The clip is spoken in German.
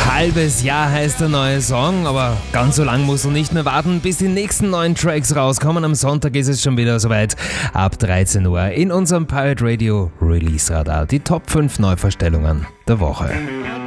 Halbes Jahr heißt der neue Song, aber ganz so lang musst du nicht mehr warten, bis die nächsten neuen Tracks rauskommen. Am Sonntag ist es schon wieder soweit, ab 13 Uhr in unserem Pirate Radio Release Radar. Die Top 5 Neuvorstellungen der Woche.